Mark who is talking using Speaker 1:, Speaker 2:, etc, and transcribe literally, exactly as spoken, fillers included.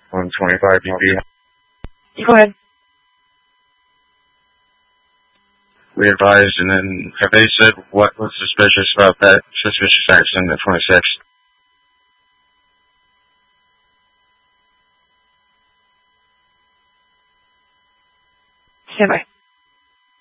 Speaker 1: one twenty-five B B.
Speaker 2: You go ahead.
Speaker 1: We advised, and then have they said what was suspicious about that suspicious accident at twenty-six?
Speaker 2: Stand by.